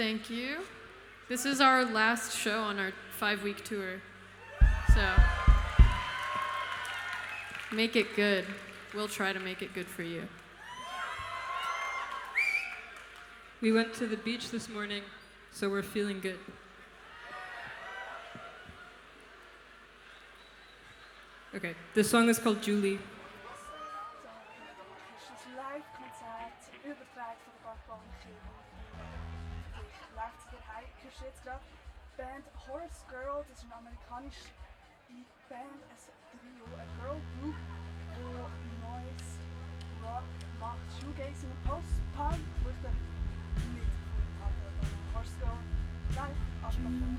Thank you. This is our last show on our 5-week tour. So make it good. We'll try to make it good for you. We went to the beach this morning, so we're feeling good. Okay, this song is called Julie. Das Live-Konzert übertragen von der Backbone Kirche. Läuft sie daheim. Hörst du jetzt gerade die Band Horse Girl, das ist eine amerikanische Band, ein Trio, ein Girl Group, wo neues Rock macht, Shoegazing und Post-Punk, wo ich dann nicht gefunden habe. Horse Girl live abmachen.